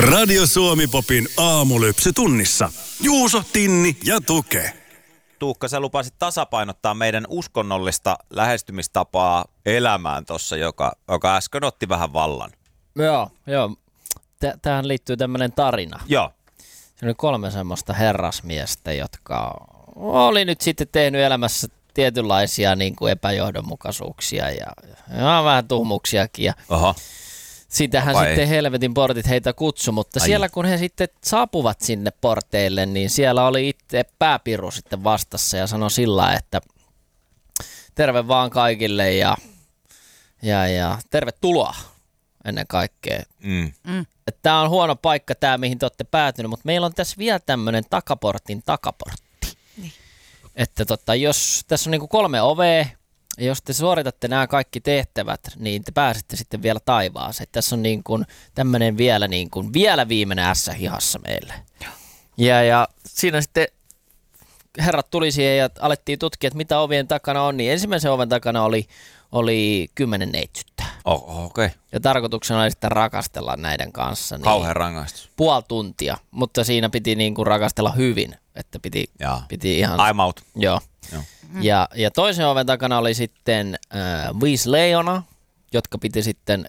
Radio Suomi Popin aamulypsy tunnissa. Juuso, Tinni ja Tuke. Tuukka, sä lupasit tasapainottaa meidän uskonnollista lähestymistapaa elämään tuossa, joka äsken otti vähän vallan. Joo. Tähän liittyy tämmöinen tarina. Joo. Se oli 3 semmoista herrasmiestä, jotka oli nyt sitten tehnyt elämässä tietynlaisia niin kuin epäjohdonmukaisuuksia ja vähän tuhmuksiakin. Ja Aha. sitähän sitten helvetin portit heitä kutsu, mutta siellä kun he sitten saapuvat sinne porteille, niin siellä oli itse pääpiru sitten vastassa ja sanoi sillä, että terve vaan kaikille ja tervetuloa ennen kaikkea. Tämä on huono paikka tämä, mihin te olette päätynyt, mutta meillä on tässä vielä tämmöinen takaportin takaportti. Niin. Että jos tässä on niinku 3 ovea, ja jos te suoritatte nämä kaikki tehtävät, niin te pääsette sitten vielä taivaaseen. Tässä on niin kuin tämmöinen vielä viimeinen ässä hihassa meille. Ja siinä sitten herrat tuli siihen ja alettiin tutkia, että mitä ovien takana on. Niin ensimmäisen oven takana oli 10 neitsyttä. Okei. Ja tarkoituksena oli sitten rakastella näiden kanssa. Niin Kauhean rangaistus. 0,5 tuntia, mutta siinä piti niin kuin rakastella hyvin. Että piti ihan... I'm out. Joo. Ja toisen oven takana oli sitten 5 leijona, jotka piti sitten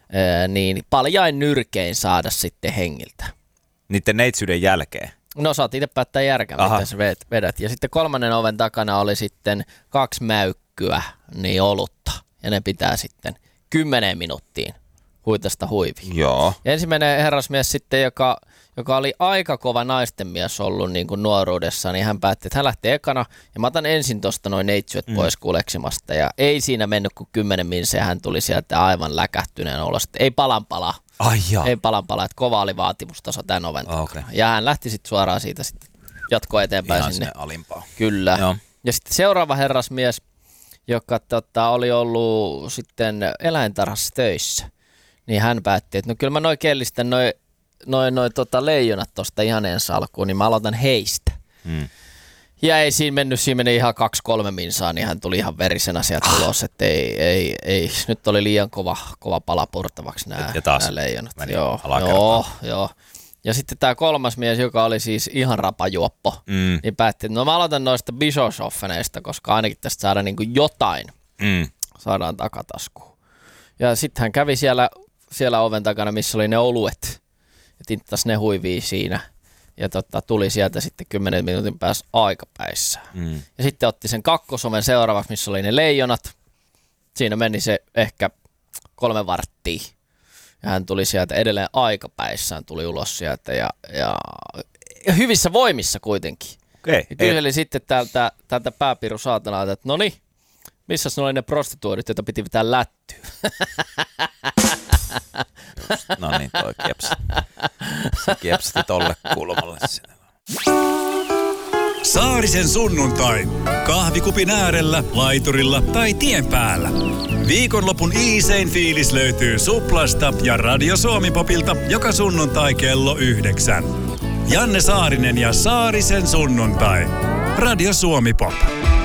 paljain nyrkein saada sitten hengiltä. Niiden neitsyyden jälkeen? No saat itse päättää järkeä, mitä sä vedät. Ja sitten 3. oven takana oli sitten 2 mäykkyä, niin olutta. Ja ne pitää sitten 10 minuuttiin huitasta huiviin. Joo. Ja ensimmäinen herrasmies sitten, joka oli aika kova naistenmies ollut niin kuin nuoruudessa, niin hän päätti, että hän lähtee ekana ja mä otan ensin tuosta noin neitsyöt pois kuleksimasta. Ja ei siinä mennyt kuin 10 minsa ja hän tuli sieltä aivan läkähtyneen olosta. Ei palanpala. Ei palanpala, että kova oli vaatimustaso tämän oven takana. Okay. Ja hän lähti sitten suoraan siitä sitten jatkoa eteenpäin ihan sinne. alimpaan. Kyllä. Joo. Ja sitten seuraava herrasmies, joka oli ollut sitten eläintarhassa töissä, niin hän päätti, että no kyllä mä noin kellistän noin leijonat tuosta ihan ensi alkuun, niin mä aloitan heistä. Ja ei siinä meni ihan 2-3 minsaa, niin hän tuli ihan verisenä sieltä ulos, että ei, nyt oli liian kova pala purtavaksi nämä leijonat. Joo. Ja sitten tämä 3. mies, joka oli siis ihan rapajuoppo, niin päätti, että no mä aloitan noista Bischoffeneista, koska ainakin tästä saadaan niin kuin jotain, saadaan takataskuun. Ja sitten hän kävi siellä oven takana, missä oli ne oluet, ja tinttasi ne huivia siinä. Ja tuli sieltä sitten 10 minuutin päässä aikapäissään. Ja sitten otti sen 2. oven seuraavaksi, missä oli ne leijonat. Siinä meni se ehkä 3 varttia. Ja hän tuli sieltä edelleen aikapäissään, tuli ulos sieltä ja hyvissä voimissa kuitenkin. Okay. Ja kyseli sitten tältä pääpiru saatanalta, että noniin, missäs ne oli ne prostituoidit, joita piti vetää lättyä? No niin, toi kiepsati tolle kulmalle sinne. Saarisen sunnuntai. Kahvikupin äärellä, laiturilla tai tien päällä. Viikonlopun iisein fiilis löytyy Suplasta ja Radio Suomi Popilta joka sunnuntai kello 9. Janne Saarinen ja Saarisen sunnuntai. Radio Suomi Pop.